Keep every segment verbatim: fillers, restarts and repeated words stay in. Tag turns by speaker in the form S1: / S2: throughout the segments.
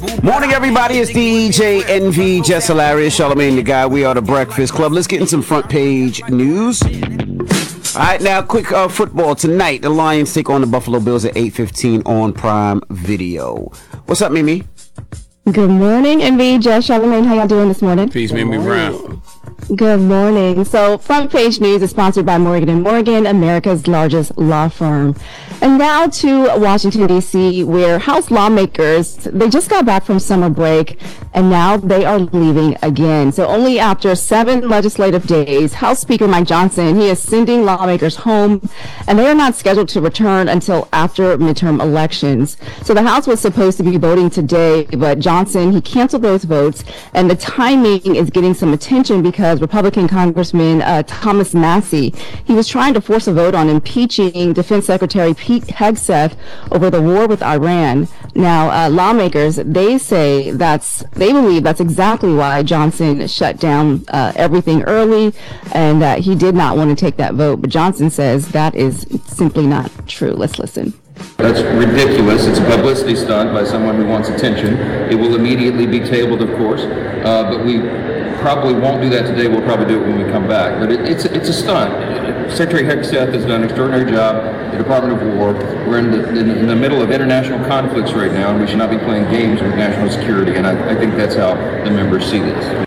S1: Morning, everybody. It's D J N V, Jess Hilarious, Charlamagne the Guy. We are the Breakfast Club. Let's get in some front page news. All right, now, quick uh, football. Tonight, the Lions take on the Buffalo Bills at eight fifteen on Prime Video. What's up, Mimi?
S2: Good morning, N V, Jess, Charlamagne. How y'all doing this morning?
S3: Peace, Mimi Brown.
S2: Good morning. So, Front Page News is sponsored by Morgan and Morgan, America's largest law firm. And now to Washington, D C, where House lawmakers, they just got back from summer break, and now they are leaving again. So only after seven legislative days, House Speaker Mike Johnson, he is sending lawmakers home, and they are not scheduled to return until after midterm elections. So the House was supposed to be voting today, but Johnson, he canceled those votes, and the timing is getting some attention because Republican Congressman uh, Thomas Massie, he was trying to force a vote on impeaching Defense Secretary Pete Hegseth over the war with Iran. Now, uh, lawmakers, they say that's, they believe that's exactly why Johnson shut down uh, everything early, and that he did not want to take that vote. But Johnson says that is simply not true. Let's listen.
S4: That's ridiculous. It's a publicity stunt by someone who wants attention. It will immediately be tabled, of course, uh, but we probably won't do that today. We'll probably do it when we come back. But it, it's it's a stunt. Secretary Hegseth has done an extraordinary job. The Department of War. We're in the in, in the middle of international conflicts right now, and we should not be playing games with national security. And I, I think that's how the members see this.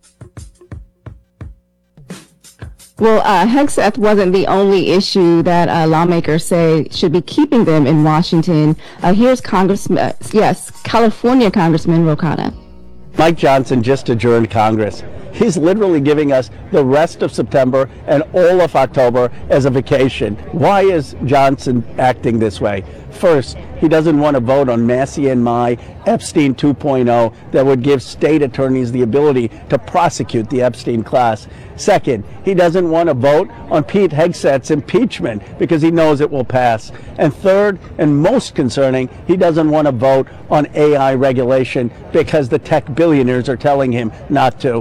S2: Well, uh, Hegseth wasn't the only issue that uh, lawmakers say should be keeping them in Washington. Uh, here's Congressman, uh, yes, California Congressman Ro Khanna.
S5: Mike Johnson just adjourned Congress. He's literally giving us the rest of September and all of October as a vacation. Why is Johnson acting this way? First, he doesn't want to vote on Massie and my Epstein two point oh that would give state attorneys the ability to prosecute the Epstein class. Second, he doesn't want to vote on Pete Hegseth's impeachment because he knows it will pass. And third, and most concerning, he doesn't want to vote on A I regulation because the tech billionaires are telling him not to.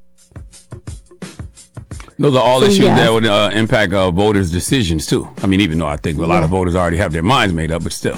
S3: Those are all issues
S2: Yes.
S3: that would uh, impact uh, voters' decisions, too. I mean, even though I think a lot of voters already have their minds made up, but still.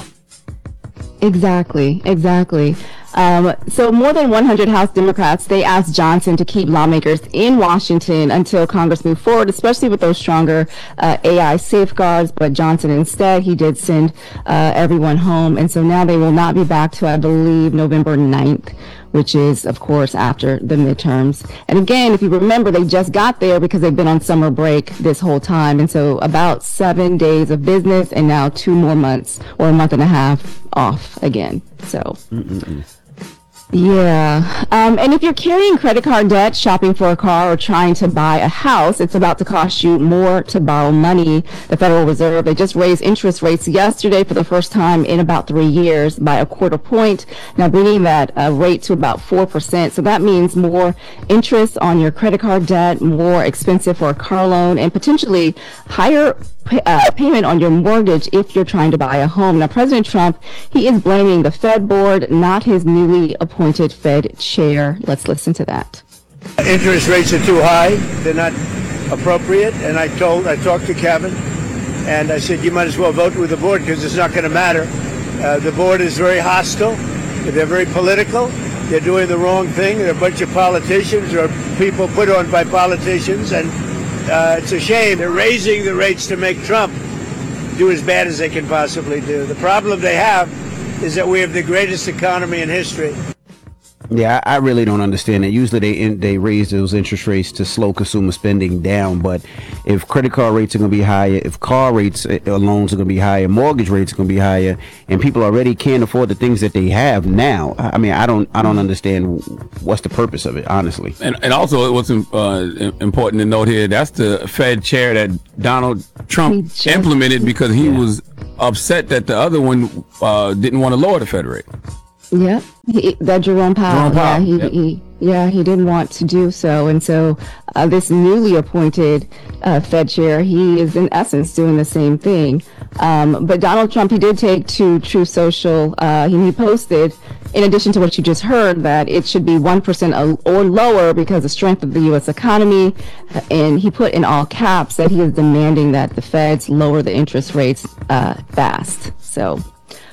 S2: Exactly, exactly. Um, so more than one hundred House Democrats, they asked Johnson to keep lawmakers in Washington until Congress moved forward, especially with those stronger uh, A I safeguards. But Johnson instead, he did send uh, everyone home. And so now they will not be back to, I believe, November ninth, which is, of course, after the midterms. And again, if you remember, they just got there because they've been on summer break this whole time. And so about seven days of business and now two more months or a month and a half off again. So. Mm-mm-mm. Yeah. Um, and if you're carrying credit card debt, shopping for a car, or trying to buy a house, it's about to cost you more to borrow money. The Federal Reserve, they just raised interest rates yesterday for the first time in about three years by a quarter point, now bringing that uh, rate to about four percent. So that means more interest on your credit card debt, more expensive for a car loan, and potentially higher Uh, payment on your mortgage if you're trying to buy a home. Now, President Trump, he is blaming the Fed board, not his newly appointed Fed chair. Let's listen to that.
S6: Interest rates are too high. They're not appropriate. And I told, I talked to Kevin, and I said, you might as well vote with the board because it's not going to matter. Uh, the board is very hostile. They're very political. They're doing the wrong thing. They're a bunch of politicians or people put on by politicians, and Uh, it's a shame. They're raising the rates to make Trump do as bad as they can possibly do. The problem they have is that we have the greatest economy in history.
S1: Yeah, I really don't understand it. Usually they in, they raise those interest rates to slow consumer spending down. But if credit card rates are going to be higher, if car rates uh, loans are going to be higher, mortgage rates are going to be higher, and people already can't afford the things that they have now, I mean, I don't I don't understand what's the purpose of it, honestly.
S3: And, and also, what's uh, important to note here, that's the Fed chair that Donald Trump implemented because he yeah. was upset that the other one uh, didn't want to lower the Fed rate.
S2: Yeah, he, that Jerome Powell.
S3: Jerome Powell.
S2: Yeah, he,
S3: yep.
S2: he, yeah, he didn't want to do so, and so uh, this newly appointed uh, Fed chair, he is in essence doing the same thing. Um, but Donald Trump, he did take to Truth Social. Uh, he, he posted, in addition to what you just heard, that it should be one percent or lower because of the strength of the U S economy, and he put in all caps that he is demanding that the Feds lower the interest rates uh, fast. So.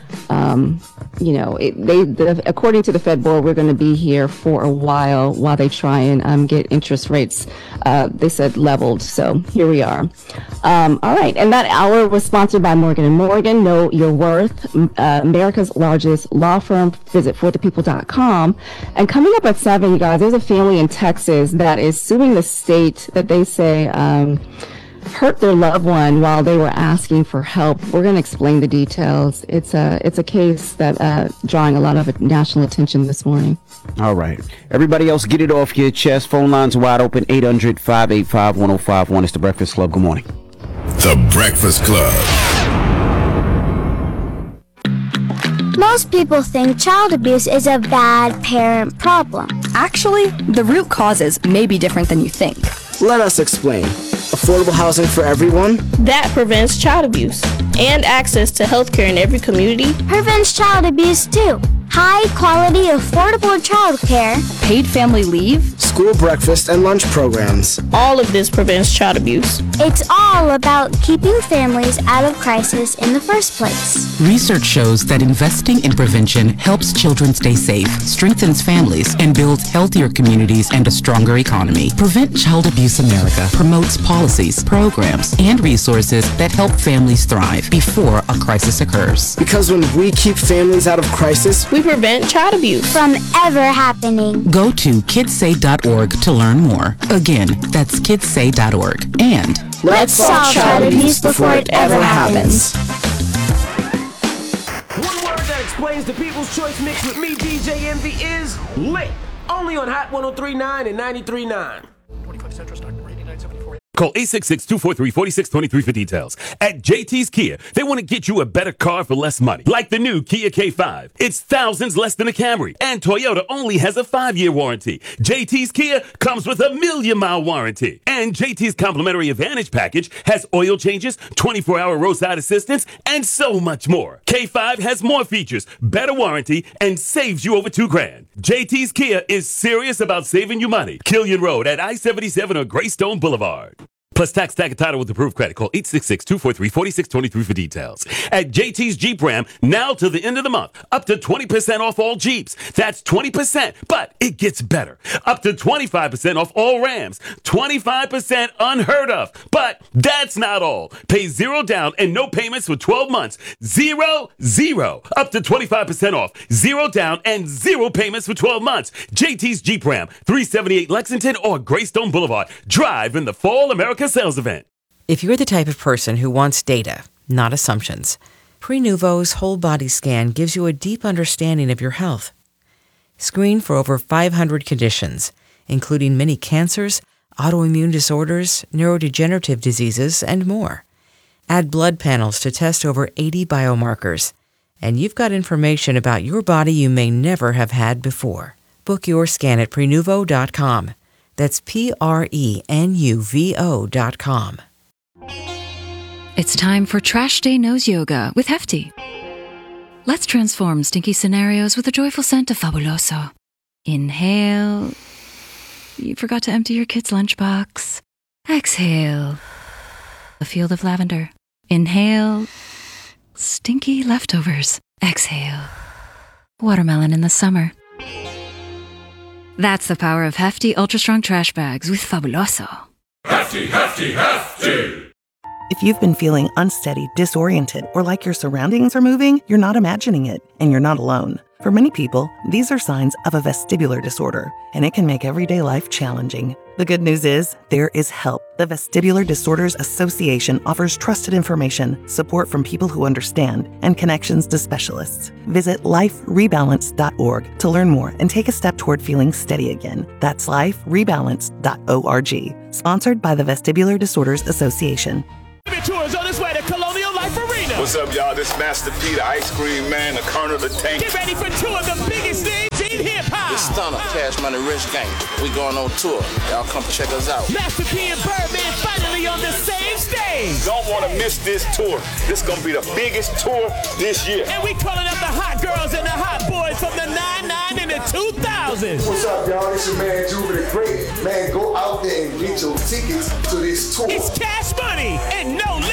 S2: Um, you know, it, they, the, according to the Fed board, we're going to be here for a while while they try and um, get interest rates, uh, they said, leveled. So here we are. Um, all right. And that hour was sponsored by Morgan and Morgan. Know Your Worth, uh, America's largest law firm. Visit for the people dot com. And coming up at seven, you guys, there's a family in Texas that is suing the state that they say um, hurt their loved one while they were asking for help. We're going to explain the details. It's a it's a case that uh, drawing a lot of national attention this morning.
S1: All right. Everybody else, get it off your chest. Phone lines wide open. eight hundred, five eight five, one oh five one. It's The Breakfast Club. Good morning.
S7: The Breakfast Club.
S8: Most people think child abuse is a bad parent problem.
S9: Actually, the root causes may be different than you think.
S10: Let us explain. Affordable housing for everyone.
S11: That prevents child abuse. And access to healthcare in every community.
S8: Prevents child abuse too. High quality, affordable childcare.
S9: Paid family leave.
S10: School breakfast and lunch programs.
S11: All of this prevents child abuse.
S8: It's all about keeping families out of crisis in the first place.
S12: Research shows that investing in prevention helps children stay safe, strengthens families, and builds healthier communities and a stronger economy. Prevent Child Abuse America promotes policies, programs, and resources that help families thrive before a crisis occurs.
S10: Because when we keep families out of crisis,
S11: we prevent child abuse
S8: from ever happening.
S12: Go to kids say dot org to learn more. Again, that's kids say dot org. And
S8: let's solve child abuse before it ever happens.
S13: One word that explains the People's Choice Mix with me, D J Envy, is lit. Only on Hot one oh three point nine and ninety-three point nine.
S14: twenty-five Central Stock, eighty-nine seventy-four. Call eight six six, two four three, four six two three for details. At J T's Kia, they want to get you a better car for less money. Like the new Kia K five. It's thousands less than a Camry. And Toyota only has a five-year warranty. J T's Kia comes with a million-mile warranty. And J T's complimentary Advantage package has oil changes, twenty-four hour roadside assistance, and so much more. K five has more features, better warranty, and saves you over two grand. J T's Kia is serious about saving you money. Killian Road at I seventy-seven or Greystone Boulevard. Plus tax, tag, and title with approved credit. Call eight six six, two four three, four six two three for details. At J T's Jeep Ram, now to the end of the month, up to twenty percent off all Jeeps. That's twenty percent, but it gets better. Up to twenty-five percent off all Rams. twenty-five percent unheard of. But that's not all. Pay zero down and no payments for twelve months. Zero, zero. Up to twenty-five percent off. Zero down and zero payments for twelve months. J T's Jeep Ram, three seventy-eight Lexington or Greystone Boulevard. Drive in the Fall America sales event.
S15: If you're the type of person who wants data, not assumptions, Prenuvo's whole body scan gives you a deep understanding of your health. Screen for over five hundred conditions, including many cancers, autoimmune disorders, neurodegenerative diseases, and more. Add blood panels to test over eighty biomarkers, and you've got information about your body you may never have had before. Book your scan at Prenuvo dot com. That's P R E N U V O dot com.
S16: It's time for Trash Day Nose Yoga with Hefty. Let's transform stinky scenarios with a joyful scent of Fabuloso. Inhale. You forgot to empty your kid's lunchbox. Exhale. A field of lavender. Inhale. Stinky leftovers. Exhale. Watermelon in the summer. That's the power of Hefty Ultra Strong Trash Bags with Fabuloso.
S7: Hefty, hefty, hefty!
S17: If you've been feeling unsteady, disoriented, or like your surroundings are moving, you're not imagining it, and you're not alone. For many people, these are signs of a vestibular disorder, and it can make everyday life challenging. The good news is, there is help. The Vestibular Disorders Association offers trusted information, support from people who understand, and connections to specialists. Visit life rebalance dot org to learn more and take a step toward feeling steady again. That's life rebalance dot org. Sponsored by the Vestibular Disorders Association.
S13: Tours on this way to Colonial Life Arena.
S18: What's up, y'all? This Master P, the Ice Cream Man, the Colonel, the Tank.
S13: Get ready for two of the biggest things in hip-hop.
S19: It's Stunner, Cash Money Rich Gang. We going on tour. Y'all come check us out.
S13: Master P and Birdman finally on the same stage.
S18: Don't want to miss this tour. This going to be the biggest tour this year.
S13: And we calling up the hot girls and the hot boys from the nine nine and the two thousands.
S20: What's up, y'all? It's your man, Juve the Great. Man, go out there and get your tickets to this tour.
S13: It's Cash Money and no